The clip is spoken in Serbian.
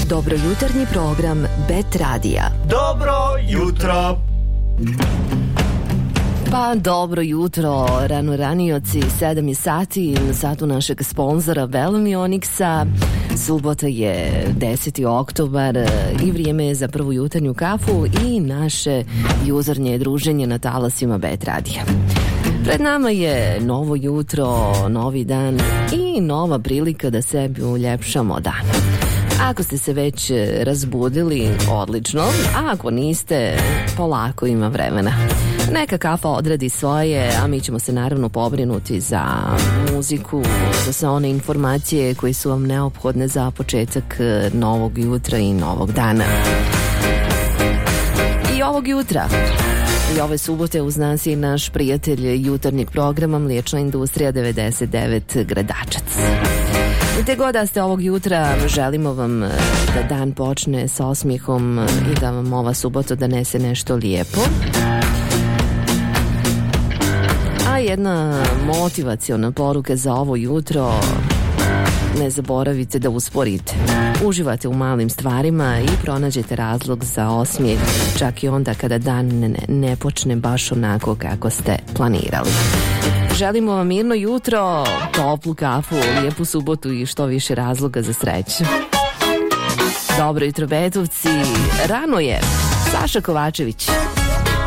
Dobrojutarnji program Bet Radija. Dobro jutro! Pa dobro jutro, ranioci, 7 je sati, na satu našeg sponzora Belonionixa. Subota je 10. oktobar i vrijeme je za prvu jutarnju kafu i naše jutarnje druženje na talasima Bet Radija. Pred nama je novo jutro, novi dan i nova prilika da sebi uljepšamo dan. Ako ste se već razbudili, odlično, a ako niste, polako ima vremena. Neka kafa odradi svoje, a mi ćemo se naravno pobrinuti za muziku, za sve one informacije koje su vam neophodne za početak novog jutra i novog dana. I ovog jutra i ove subote uz nas je naš prijatelj jutarnjeg programa Mliječna industrija 99 Gradačac. Gde god da ste ovog jutra, želimo vam da dan počne sa osmijehom i da vam ova subota donese nešto lijepo. A jedna motivaciona poruka za ovo jutro: ne zaboravite da usporite. Uživate u malim stvarima i pronađete razlog za osmijeh, čak i onda kada dan ne počne baš onako kako ste planirali. Želimo vam mirno jutro, toplu kafu, lijepu subotu i što više razloga za sreću. Dobro jutro, Betovci. Rano je. Saša Kovačević.